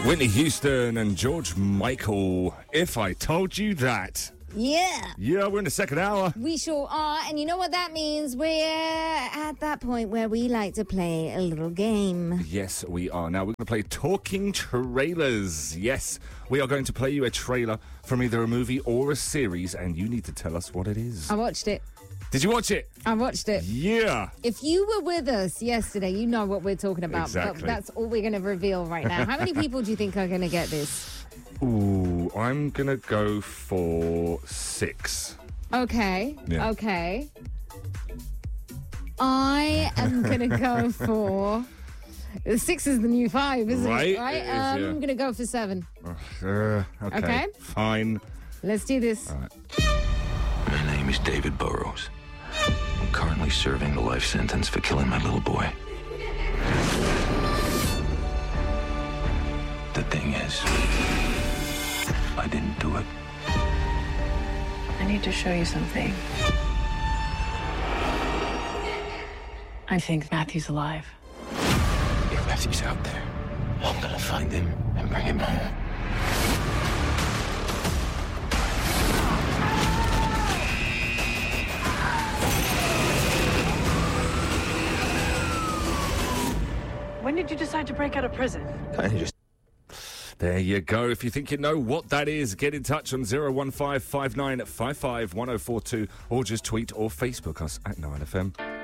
Whitney Houston and George Michael, If I Told You That. Yeah. Yeah, we're in the second hour. We sure are. And you know what that means? We're at that point where we like to play a little game. Yes, we are. Now, we're going to play Talking Trailers. Yes, we are going to play you a trailer from either a movie or a series, and you need to tell us what it is. I watched it. Did you watch it? I watched it. Yeah. If you were with us yesterday, you know what we're talking about. Exactly. But that's all we're going to reveal right now. How many people do you think are going to get this? Ooh, I'm going to go for 6. Okay. Yeah. Okay. I am going to go for... 6 is the new 5, isn't Right, it? Right? it is, yeah. I'm going to go for 7. Okay. Fine. Let's do this. All right. My name is David Burrows. I'm currently serving the life sentence for killing my little boy. The thing is, I didn't do it. I need to show you something. I think Matthew's alive. If Matthew's out there, I'm gonna find him and bring him home. When did you decide to break out of prison? There you go. If you think you know what that is, get in touch on 015 5955 1042 or just tweet or Facebook us at 9FM.